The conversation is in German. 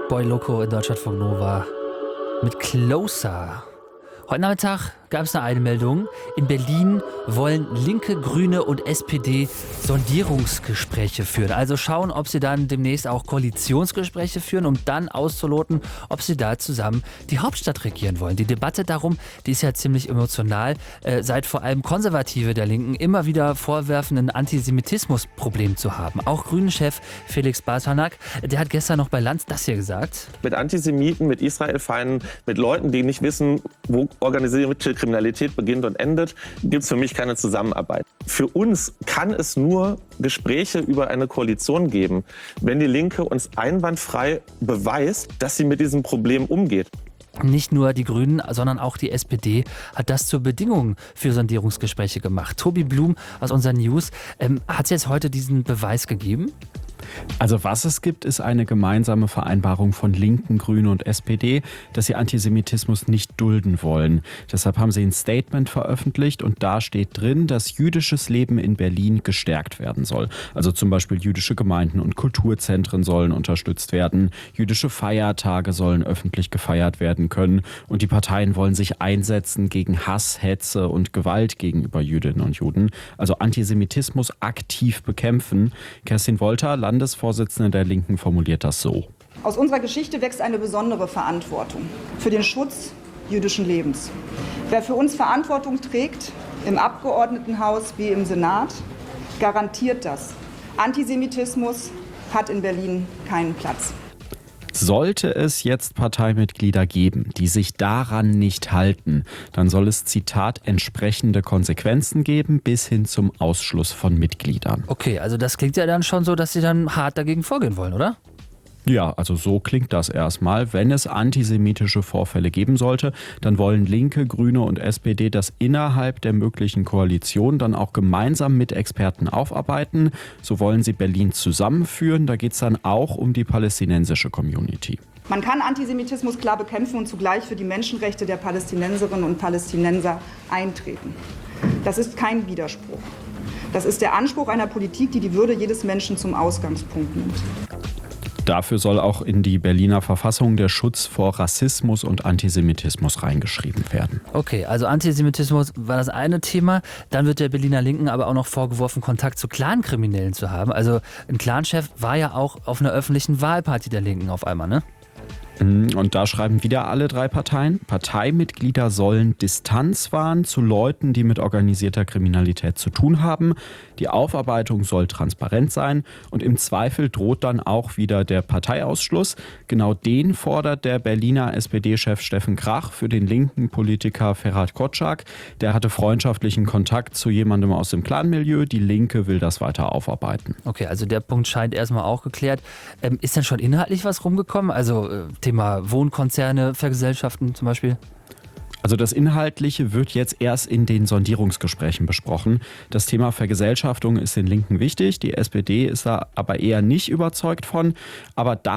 Boy Loco in Deutschlandfunk Nova mit Closer. Heute Nachmittag gab es eine Einmeldung. In Berlin wollen Linke, Grüne und SPD Sondierungsgespräche führen. Also schauen, ob sie dann demnächst auch Koalitionsgespräche führen, um dann auszuloten, ob sie da zusammen die Hauptstadt regieren wollen. Die Debatte darum, die ist ja ziemlich emotional, seit vor allem Konservative der Linken immer wieder vorwerfen, ein Antisemitismusproblem zu haben. Auch Grünen-Chef Felix Bartonak, der hat gestern noch bei Lanz das hier gesagt. Mit Antisemiten, mit Israel-Feinden, mit Leuten, die nicht wissen, wo organisierte Kriminalität beginnt und endet, gibt es für mich keine Zusammenarbeit. Für uns kann es nur Gespräche über eine Koalition geben, wenn die Linke uns einwandfrei beweist, dass sie mit diesem Problem umgeht. Nicht nur die Grünen, sondern auch die SPD hat das zur Bedingung für Sondierungsgespräche gemacht. Tobi Blum aus unseren News, hat es jetzt heute diesen Beweis gegeben? Also was es gibt, ist eine gemeinsame Vereinbarung von Linken, Grünen und SPD, dass sie Antisemitismus nicht dulden wollen. Deshalb haben sie ein Statement veröffentlicht und da steht drin, dass jüdisches Leben in Berlin gestärkt werden soll. Also zum Beispiel jüdische Gemeinden und Kulturzentren sollen unterstützt werden, jüdische Feiertage sollen öffentlich gefeiert werden können und die Parteien wollen sich einsetzen gegen Hass, Hetze und Gewalt gegenüber Jüdinnen und Juden. Also Antisemitismus aktiv bekämpfen. Kerstin Wolter, Landesvorsitzende der Linken, formuliert das so. Aus unserer Geschichte wächst eine besondere Verantwortung für den Schutz jüdischen Lebens. Wer für uns Verantwortung trägt, im Abgeordnetenhaus wie im Senat, garantiert das. Antisemitismus hat in Berlin keinen Platz. Sollte es jetzt Parteimitglieder geben, die sich daran nicht halten, dann soll es, Zitat, entsprechende Konsequenzen geben bis hin zum Ausschluss von Mitgliedern. Okay, also das klingt ja dann schon so, dass sie dann hart dagegen vorgehen wollen, oder? Ja, also so klingt das erstmal. Wenn es antisemitische Vorfälle geben sollte, dann wollen Linke, Grüne und SPD das innerhalb der möglichen Koalition dann auch gemeinsam mit Experten aufarbeiten. So wollen sie Berlin zusammenführen. Da geht es dann auch um die palästinensische Community. Man kann Antisemitismus klar bekämpfen und zugleich für die Menschenrechte der Palästinenserinnen und Palästinenser eintreten. Das ist kein Widerspruch. Das ist der Anspruch einer Politik, die die Würde jedes Menschen zum Ausgangspunkt nimmt. Dafür soll auch in die Berliner Verfassung der Schutz vor Rassismus und Antisemitismus reingeschrieben werden. Okay, also Antisemitismus war das eine Thema. Dann wird der Berliner Linken aber auch noch vorgeworfen, Kontakt zu Clankriminellen zu haben. Also ein Clanchef war ja auch auf einer öffentlichen Wahlparty der Linken auf einmal, ne? Und da schreiben wieder alle drei Parteien, Parteimitglieder sollen Distanz wahren zu Leuten, die mit organisierter Kriminalität zu tun haben. Die Aufarbeitung soll transparent sein und im Zweifel droht dann auch wieder der Parteiausschluss. Genau den fordert der Berliner SPD-Chef Steffen Krach für den linken Politiker Ferhat Kotschak. Der hatte freundschaftlichen Kontakt zu jemandem aus dem Clanmilieu. Die Linke will das weiter aufarbeiten. Okay, also der Punkt scheint erstmal auch geklärt. Ist denn schon inhaltlich was rumgekommen? Also Thema Wohnkonzerne, Vergesellschaften zum Beispiel? Also das Inhaltliche wird jetzt erst in den Sondierungsgesprächen besprochen. Das Thema Vergesellschaftung ist den Linken wichtig. Die SPD ist da aber eher nicht überzeugt von. Aber da